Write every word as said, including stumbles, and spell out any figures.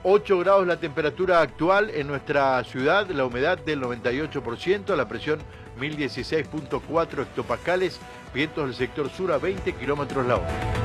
ocho grados la temperatura actual en nuestra ciudad, la humedad del noventa y ocho por ciento, la presión mil dieciséis punto cuatro hectopascales, vientos del sector sur a veinte kilómetros la hora.